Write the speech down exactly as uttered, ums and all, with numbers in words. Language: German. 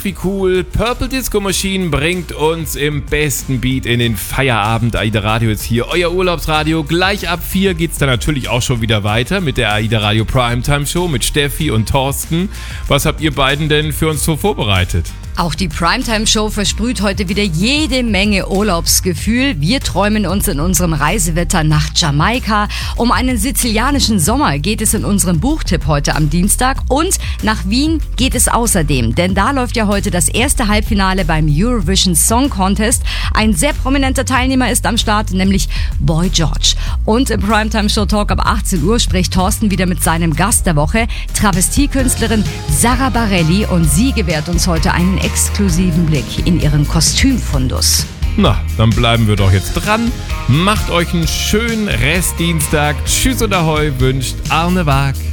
Ach wie cool, Purple Disco Machine bringt uns im besten Beat in den Feierabend. AIDA Radio ist hier, euer Urlaubsradio. Gleich ab vier geht's dann natürlich auch schon wieder weiter mit der AIDA Radio Primetime Show mit Steffi und Thorsten. Was habt ihr beiden denn für uns so vorbereitet? Auch die Primetime-Show versprüht heute wieder jede Menge Urlaubsgefühl. Wir träumen uns in unserem Reisewetter nach Jamaika. Um einen sizilianischen Sommer geht es in unserem Buchtipp heute am Dienstag. Und nach Wien geht es außerdem, denn da läuft ja heute das erste Halbfinale beim Eurovision Song Contest. Ein sehr prominenter Teilnehmer ist am Start, nämlich Boy George. Und im Primetime-Show Talk ab achtzehn Uhr spricht Thorsten wieder mit seinem Gast der Woche, Travestiekünstlerin Sara Barelli. Und sie gewährt uns heute einen exklusiven Blick in ihren Kostümfundus. Na, dann bleiben wir doch jetzt dran. Macht euch einen schönen Restdienstag. Tschüss und Ahoi wünscht Arne Waag.